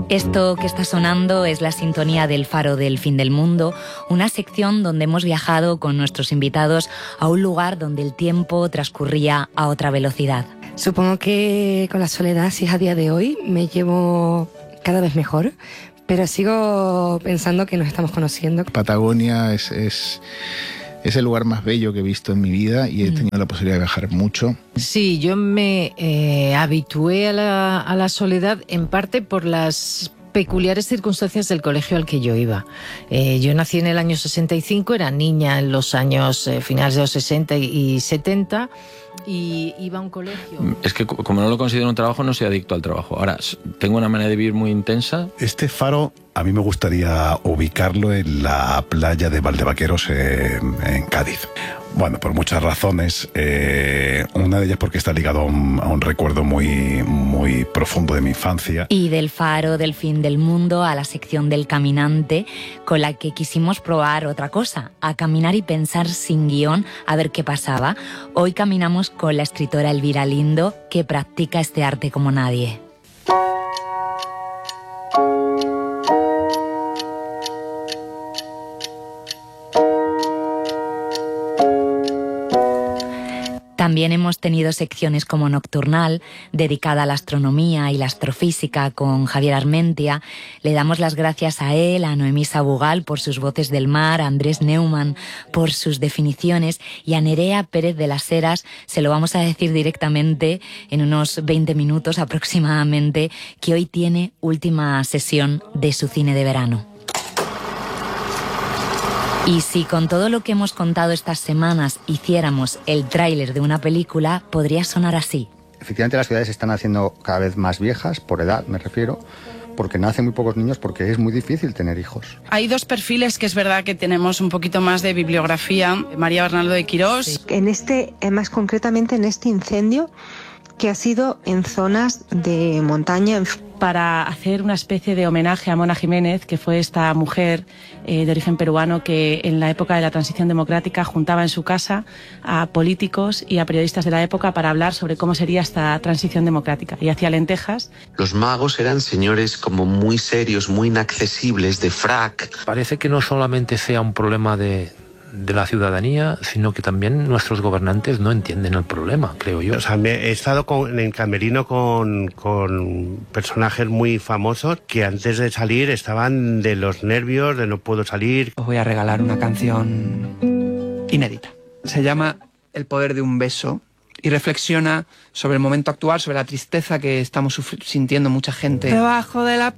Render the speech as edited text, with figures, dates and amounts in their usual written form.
Esto que está sonando es la sintonía del Faro del Fin del Mundo, una sección donde hemos viajado con nuestros invitados a un lugar donde el tiempo transcurría a otra velocidad. Supongo que con la soledad, si es a día de hoy, me llevo cada vez mejor, pero sigo pensando que nos estamos conociendo. Patagonia es el lugar más bello que he visto en mi vida y he tenido la posibilidad de viajar mucho. Sí, yo me habitué a la soledad en parte por las peculiares circunstancias del colegio al que yo iba. Yo nací en el año 65, era niña en los años finales de los 60 y 70 y iba a un colegio. Es que como no lo considero un trabajo, no soy adicto al trabajo. Ahora, tengo una manera de vivir muy intensa. Este faro a mí me gustaría ubicarlo en la playa de Valdevaqueros en Cádiz. Bueno, por muchas razones. Una de ellas porque está ligado a un recuerdo muy profundo de mi infancia. Y del Faro del Fin del Mundo a la sección del caminante, con la que quisimos probar otra cosa, a caminar y pensar sin guión a ver qué pasaba. Hoy caminamos con la escritora Elvira Lindo, que practica este arte como nadie. También hemos tenido secciones como Nocturnal, dedicada a la astronomía y la astrofísica con Javier Armentia. Le damos las gracias a él, a Noemí Sabugal por sus voces del mar, a Andrés Neumann por sus definiciones y a Nerea Pérez de las Heras, se lo vamos a decir directamente en unos 20 minutos aproximadamente, que hoy tiene última sesión de su cine de verano. Y si con todo lo que hemos contado estas semanas hiciéramos el tráiler de una película, podría sonar así. Efectivamente, las ciudades se están haciendo cada vez más viejas, por edad me refiero, porque nacen muy pocos niños, porque es muy difícil tener hijos. Hay dos perfiles que es verdad que tenemos un poquito más de bibliografía. María Bernardo de Quirós. Sí. Más concretamente en este incendio, que ha sido en zonas de montaña. Para hacer una especie de homenaje a Mona Jiménez, que fue esta mujer de origen peruano que en la época de la transición democrática juntaba en su casa a políticos y a periodistas de la época para hablar sobre cómo sería esta transición democrática, y hacía lentejas. Los magos eran señores como muy serios, muy inaccesibles, de frac. Parece que no solamente sea un problema de la ciudadanía, sino que también nuestros gobernantes no entienden el problema, creo yo. O sea, he estado en el camerino con personajes muy famosos que antes de salir estaban de los nervios, de no puedo salir. Os voy a regalar una canción inédita. Se llama El poder de un beso y reflexiona sobre el momento actual, sobre la tristeza que estamos sintiendo mucha gente. Debajo de la